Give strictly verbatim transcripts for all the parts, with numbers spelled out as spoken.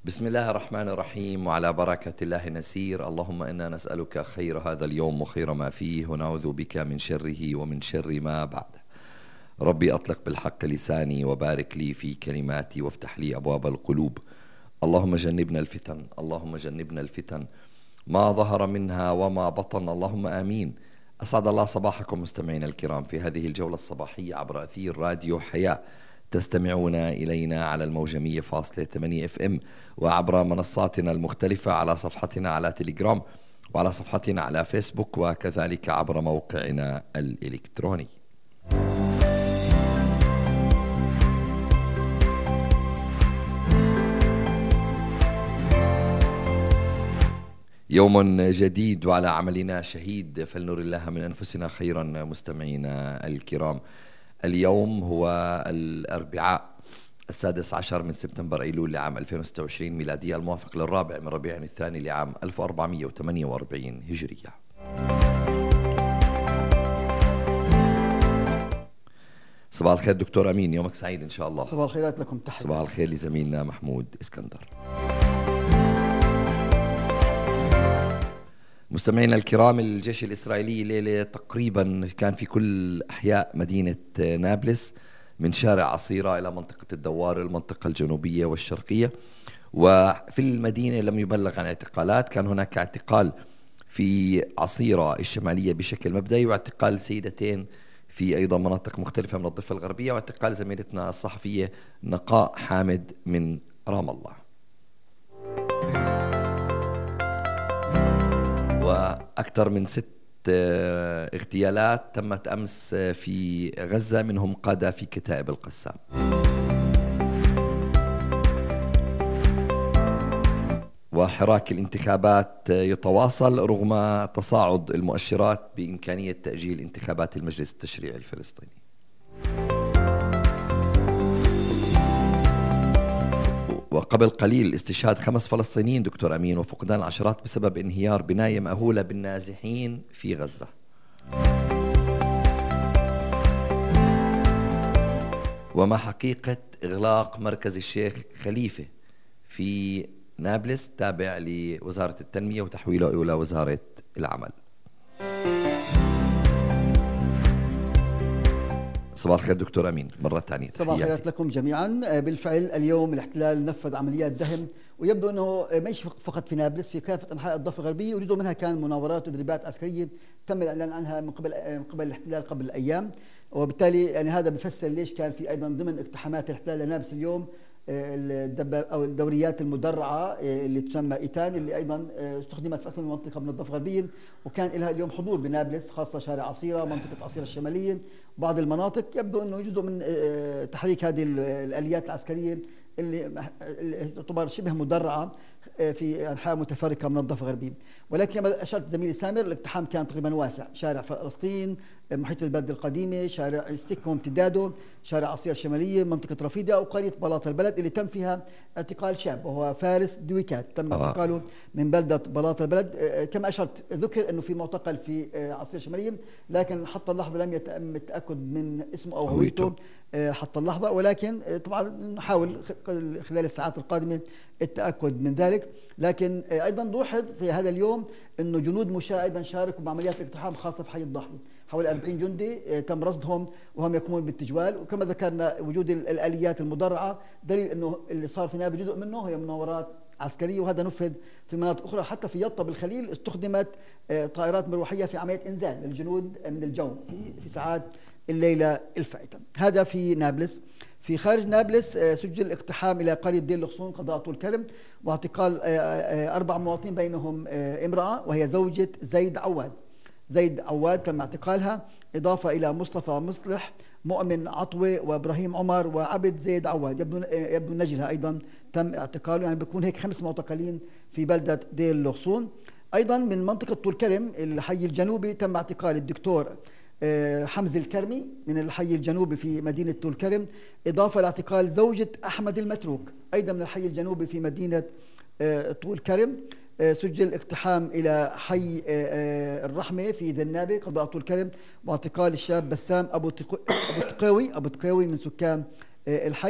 بسم الله الرحمن الرحيم، وعلى بركة الله نسير. اللهم إنا نسألك خير هذا اليوم وخير ما فيه، ونعوذ بك من شره ومن شر ما بعده. ربي أطلق بالحق لساني، وبارك لي في كلماتي، وافتح لي أبواب القلوب. اللهم جنبنا الفتن، اللهم جنبنا الفتن ما ظهر منها وما بطن، اللهم آمين. أسعد الله صباحكم مستمعينا الكرام في هذه الجولة الصباحية عبر أثير راديو حياة. تستمعون إلينا على الموجة مية فاصلة ثمانية اف ام، وعبر منصاتنا المختلفة على صفحتنا على تليجرام، وعلى صفحتنا على فيسبوك، وكذلك عبر موقعنا الإلكتروني. يوم جديد وعلى عملنا شهيد، فلنر الله من أنفسنا خيرا. مستمعينا الكرام، اليوم هو الأربعاء السادس عشر من سبتمبر أيلول لعام ألفين وستة وعشرين ميلادية، الموافق للرابع من ربيع الثاني لعام ألف وأربعمئة وثمانية وأربعين هجرية. صباح الخير دكتور أمين، يومك سعيد إن شاء الله. صباح الخيرات لكم، تحية. صباح الخير لزميلنا محمود اسكندر. مستمعينا الكرام، الجيش الإسرائيلي ليلة تقريبا كان في كل أحياء مدينة نابلس، من شارع عصيرة إلى منطقة الدوار، المنطقة الجنوبية والشرقية. وفي المدينة لم يبلغ عن اعتقالات، كان هناك اعتقال في عصيرة الشمالية بشكل مبدئي، واعتقال سيدتين في أيضا مناطق مختلفة من الضفة الغربية، واعتقال زميلتنا الصحفية نقاء حامد من رام الله. وأكثر من ست اغتيالات تمت أمس في غزة، منهم قادة في كتائب القسام. وحراك الانتخابات يتواصل رغم تصاعد المؤشرات بإمكانية تأجيل انتخابات المجلس التشريعي الفلسطيني. وقبل قليل استشهاد خمس فلسطينيين دكتور أمين، وفقدان عشرات بسبب انهيار بناية مأهولة بالنازحين في غزة. وما حقيقة إغلاق مركز الشيخ خليفة في نابلس تابع لوزارة التنمية وتحويله إلى وزارة العمل؟ صباح الخير دكتور أمين مرة ثانية. صباح الخير لكم جميعا. بالفعل اليوم الاحتلال نفذ عمليات دهم، ويبدو أنه مش فقط في نابلس، في كافة أنحاء الضفة الغربية، وجزء منها كان مناورات وتدريبات عسكرية تم الإعلان عنها من قبل من قبل الاحتلال قبل أيام. وبالتالي يعني هذا بيفسر ليش كان في أيضا ضمن اقتحامات الاحتلال لنابلس اليوم الدباب أو الدوريات المدرعة اللي تسمى إيتان، اللي أيضا استخدمت في أكثر من منطقة من الضفة الغربية، وكان لها اليوم حضور بنابلس، خاصة شارع عصيرة، منطقة عصيرة الشمالية، بعض المناطق. يبدو أنه جزء من تحريك هذه الآليات العسكرية اللي تعتبر شبه مدرعة في أنحاء متفرقة من الضفة الغربية. ولكن كما أشرت زميلي سامر، الاقتحام كان تقريبا واسع، شارع فلسطين، محيط البلد القديمة، شارع ستيك وامتداده، شارع عصير الشمالية، منطقة رفيدة، وقرية بلاط البلد اللي تم فيها اعتقال شاب وهو فارس دويكات، تم آه. اعتقاله من بلدة بلاط البلد. كما أشرت ذكر أنه في معتقل في عصير الشمالية، لكن حتى اللحظة لم يتم التأكد من اسمه أو هويته حتى اللحظة، ولكن طبعا نحاول خلال الساعات القادمة التأكد من ذلك. لكن أيضا لوحظ في هذا اليوم أنه جنود مشاة أيضا شاركوا بعمليات الاقتحام، خاصة في حي الضاحية، حوالي أربعين جندي تم رصدهم وهم يقومون بالتجوال. وكما ذكرنا وجود الآليات المدرعة دليل أنه اللي صار في نابلس جزء منه هي مناورات عسكرية، وهذا نفذ في مناطق أخرى. حتى في يطا بالخليل استخدمت طائرات مروحية في عملية إنزال للجنود من الجو في في ساعات الليلة الفائتة. هذا في نابلس. في خارج نابلس سجل اقتحام إلى قرية دير الغصون قضاء طول كرم، واعتقال أربع مواطنين بينهم امرأة وهي زوجة زيد عواد. زيد عواد تم اعتقالها، إضافة إلى مصطفى مصلح، مؤمن عطوة، وإبراهيم عمر، وعبد زيد عواد. يبدو يبدو نجلها أيضا تم اعتقاله، يعني بيكون هيك خمس معتقلين في بلدة دير الغصون. أيضا من منطقة طول كرم الحي الجنوبي تم اعتقال الدكتور حمز الكرمي من الحي الجنوبي في مدينة طول كرم، إضافة لاعتقال زوجة أحمد المتروك أيضا من الحي الجنوبي في مدينة طول كرم. سجل اقتحام إلى حي الرحمة في ذنابة قضاء طول كرم، واعتقال الشاب بسام أبو تقوي أبو تقوي من سكان الحي.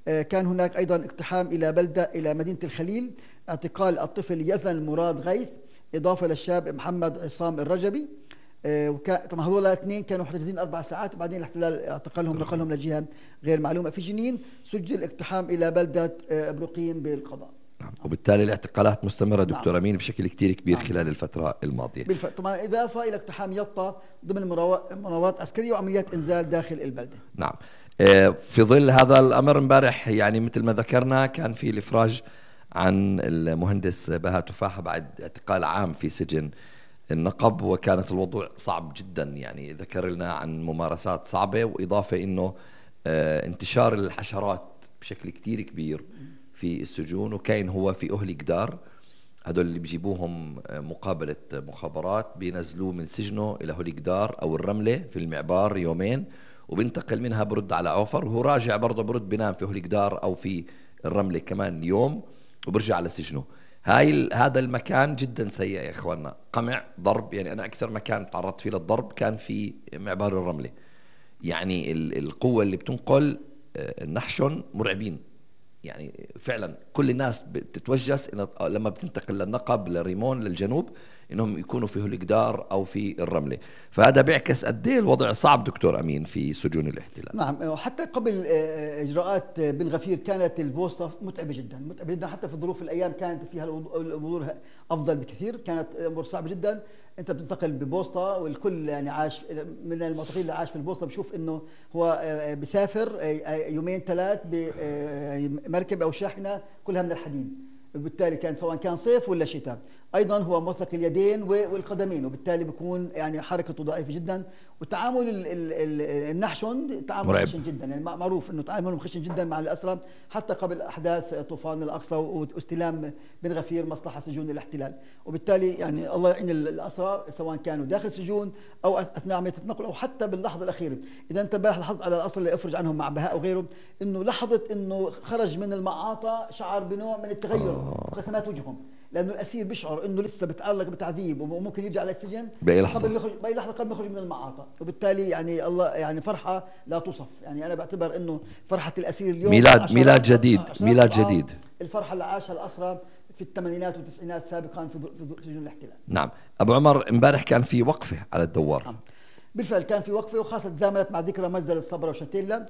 كان هناك أيضا اقتحام إلى بلدة إلى مدينة الخليل، اعتقال الطفل يزن مراد غيث، إضافة للشاب محمد عصام الرجبي. طبعا هذول الاثنين كانوا محتجزين أربع ساعات، وبعدين الاحتلال اعتقلهم نقلهم لجهة غير معلومة. في جنين سجل اقتحام إلى بلدة بروقين بالقضاء. نعم. وبالتالي الاعتقالات مستمرة دكتور نعم. أمين بشكل كتير كبير نعم. خلال الفترة الماضية. بالف... طبعا إضافة إلى اقتحام يطا ضمن مناورات عسكرية وعمليات إنزال داخل البلدة. نعم. في ظل هذا الأمر امبارح يعني مثل ما ذكرنا كان في الإفراج عن المهندس بهاء تفاحة بعد اعتقال عام في سجن النقب، وكانت الوضع صعب جدا، يعني ذكر لنا عن ممارسات صعبة، وإضافة إنه انتشار الحشرات بشكل كتير كبير في السجون، وكاين هو في أهل قدار هدول اللي بيجيبوهم مقابلة مخابرات بينزلوه من سجنه إلى أهل قدار أو الرملة في المعبار يومين، وبنتقل منها برد على عوفر، وهو راجع برضه برد بنام في أهل قدار أو في الرملة كمان يوم وبرجع على سجنه. هاي هذا المكان جدا سيء يا إخواننا، قمع ضرب، يعني أنا أكثر مكان تعرضت فيه للضرب كان في معبار الرملة، يعني القوة اللي بتنقل النحشن مرعبين، يعني فعلا كل الناس بتتوجس إن لما بتنتقل للنقب للريمون للجنوب انهم يكونوا في القدار او في الرمله، فهذا بيعكس قد ايه الوضع صعب دكتور امين في سجون الاحتلال. نعم، وحتى قبل اجراءات بن غفير كانت البوسطه متعبه جدا متعبه جدا، حتى في ظروف الايام كانت فيها الامور افضل بكثير، كانت امور صعبه جدا. انت بتنتقل ببوسطه والكل يعني عاش من المعتقلين اللي عاش في البوسطه بشوف انه هو بسافر يومين ثلاث بمركب او شاحنه كلها من الحديد، وبالتالي كان سواء كان صيف ولا شتاء. ايضا هو موثق اليدين والقدمين، وبالتالي بيكون يعني حركته ضعيفه جدا، وتعامل النحشن تعامل خشن جدا، يعني معروف انه تعاملهم خشن جدا مع الاسرى، حتى قبل احداث طوفان الاقصى واستلام بن غفير مصلحه سجون الاحتلال. وبالتالي يعني الله يعين الاسرى سواء كانوا داخل سجون او اثناء عمليه التنقل او حتى باللحظه الاخيره. اذا انت امبارح لاحظت على الاسرى اللي افرج عنهم مع بهاء وغيره انه لحظه انه خرج من المعاطى شعر بنوع من التغير رسمات وجههم، لانه الاسير بيشعر انه لسه بتعلق بتعذيب وممكن يرجع للسجن باي لحظه قبل يخرج باي لحظه قبل يخرج من المعاطى، وبالتالي يعني الله يعني فرحه لا توصف. يعني انا بعتبر انه فرحه الاسير اليوم ميلاد ميلاد جديد ميلاد جديد الفرحه اللي عاشها الاسرى في الثمانينات والتسعينات سابقا في سجون الاحتلال. نعم ابو عمر، امبارح كان في وقفه على الدوار. نعم بالفعل كان في وقفه، وخاصه تزامنت مع ذكرى مجزرة صبرا وشتيلا،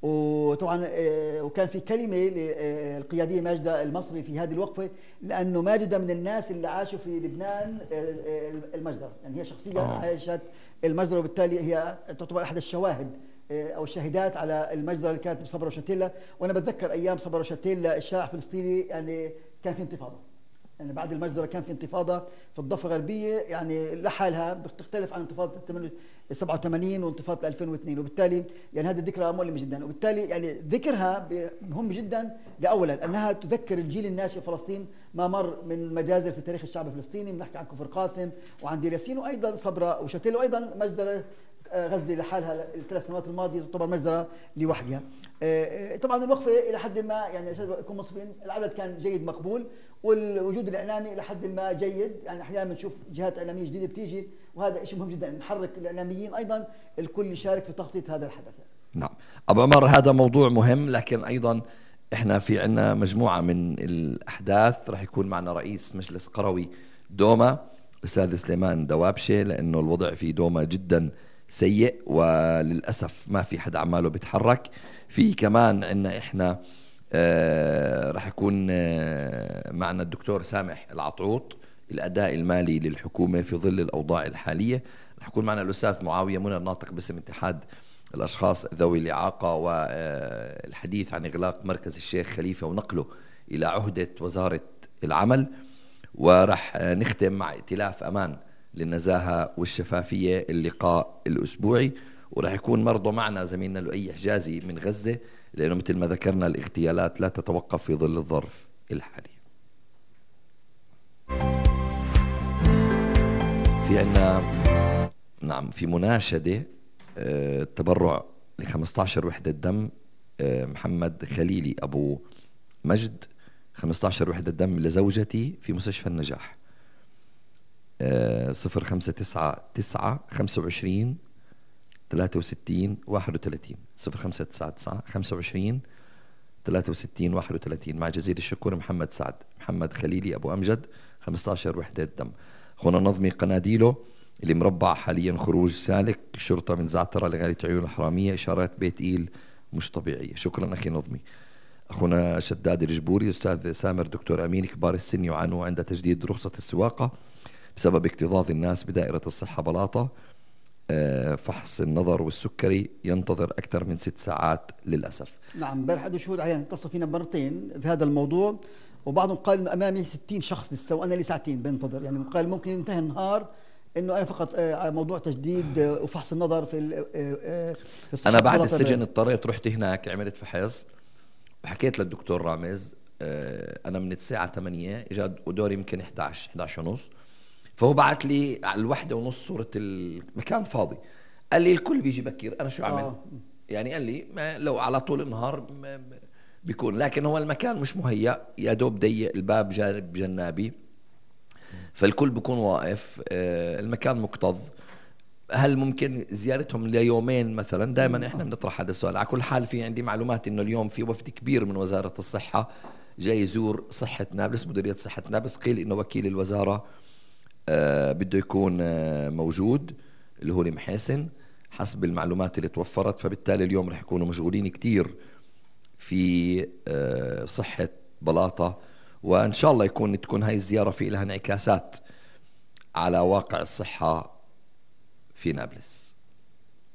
وطبعا وكان في كلمه للقياديه ماجده المصري في هذه الوقفه، لانه ماجده من الناس اللي عاشوا في لبنان المجزره، يعني هي شخصيا عاشت المجزره، وبالتالي هي تعتبر احد الشواهد او الشاهدات على المجزره اللي كانت بصبرا وشتيلا. وانا بتذكر ايام صبرا وشتيلا الشارع الفلسطيني يعني كان في انتفاضه، يعني بعد المجزره كان في انتفاضه في الضفه الغربيه يعني لحالها بتختلف عن انتفاضه سبعة وثمانين وانتفاضه ألفين واثنين، وبالتالي يعني هذه الذكرى مؤلمه جدا، وبالتالي يعني ذكرها مهم جدا لاولا انها تذكر الجيل الناشئ في فلسطين ما مر من مجازر في تاريخ الشعب الفلسطيني، بنحكي عن كفر قاسم وعن دير ياسين وايضا صبرا وشتيلا، وايضا مجزره غزه لحالها الثلاث سنوات الماضيه تعتبر مجزره لوحدها. طبعا الوقفه الى حد ما يعني يكون مصرفين العدد كان جيد مقبول، والوجود الاعلامي الى حد ما جيد، يعني احيانا بنشوف جهات اعلاميه جديده بتيجي، وهذا شيء مهم جدا نحرك الاعلاميين ايضا الكل يشارك في تغطيه هذا الحدث. نعم ابو عمر، هذا موضوع مهم، لكن ايضا احنا في عندنا مجموعه من الاحداث. راح يكون معنا رئيس مجلس قروي دوما استاذ سليمان دوابشه، لانه الوضع في دوما جدا سيء وللاسف ما في حدا عماله بيتحرك. في كمان عندنا احنا آه راح يكون آه معنا الدكتور سامح العطعوط، الأداء المالي للحكومة في ظل الأوضاع الحالية. راح يكون معنا الأستاذ معاوية منى الناطق باسم اتحاد الأشخاص ذوي الإعاقة، والحديث عن إغلاق مركز الشيخ خليفة ونقله إلى عهدة وزارة العمل. وراح نختم مع ائتلاف أمان للنزاهة والشفافية اللقاء الأسبوعي، وراح يكون مرضو معنا زميلنا لؤي حجازي من غزة، لأنه مثل ما ذكرنا الاغتيالات لا تتوقف في ظل الظرف الحالي. في عنا نعم في مناشدة اه تبرع ل خمسة عشر وحدة دم. اه محمد خليلي أبو مجد خمسة عشر وحدة دم لزوجتي في مستشفى النجاح. اه صفر خمسة تسعة تسعة خمسة وعشرين ثلاثة وستين واحد وثلاثين صفر خمسة تسعة تسعة خمسة وعشرين ثلاثة وستين واحد وثلاثين. مع جزيل الشكر محمد سعد، محمد خليلي أبو أمجد خمسة عشر وحدة دم. أخونا نظمي قناديلو اللي مربع حاليا خروج سالك، شرطة من زعترة لغاية عيون الحرامية، إشارات بيت إيل مش طبيعية. شكرا أخي نظمي. أخونا شداد الجبوري، أستاذ سامر دكتور أمين، كبار السن يعانوا عند تجديد رخصة السواقة بسبب اكتظاظ الناس بدائرة الصحة بلاطة. أه فحص النظر والسكري ينتظر أكثر من ست ساعات للأسف. نعم، امبارح عنده شهود عيان اتصلوا فينا مرتين في هذا الموضوع، وبعضهم قال انه امامي ستين شخص لسه وانا لي ساعتين بنتظر، يعني قال ممكن ينتهي النهار انه انا فقط على موضوع تجديد وفحص النظر في في الصحة. انا بعد السجن اضطريت رحت هناك عملت فحص وحكيت للدكتور رامز انا من الساعه ثمانية اجى ودوري يمكن احدعش احدعش ونص، فهو بعت لي على الواحدة ونص صورة المكان فاضي، قال لي الكل بيجي بكير. انا شو اعمل؟ آه. يعني قال لي ما لو على طول النهار بيكون، لكن هو المكان مش مهيأ، يا دوب ضيق، الباب جانب جنابي، فالكل بيكون واقف، المكان مكتظ. هل ممكن زيارتهم ليومين مثلا؟ دائما احنا بنطرح هذا السؤال. على كل حال في عندي معلومات انه اليوم في وفد كبير من وزارة الصحة جاي يزور صحة نابلس، مديرية صحة نابلس. قيل انه وكيل الوزارة آه بده يكون آه موجود اللي هو محسن حسب المعلومات اللي توفرت، فبالتالي اليوم رح يكونوا مشغولين كتير في آه صحة بلاطة، وإن شاء الله يكون تكون هاي الزيارة في لها انعكاسات على واقع الصحة في نابلس.